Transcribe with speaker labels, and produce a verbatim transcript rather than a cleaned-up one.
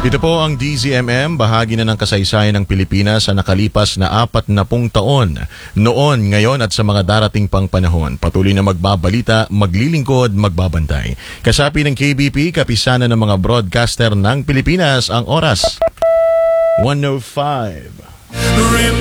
Speaker 1: Ito po ang D Z M M, bahagi na ng kasaysayan ng Pilipinas sa nakalipas na apat na pung taon. Noon, ngayon at sa mga darating pang panahon, patuloy na magbabalita, maglilingkod, magbabantay. Kasapi ng K B P, kapisanan ng mga broadcaster ng Pilipinas, ang oras one oh five.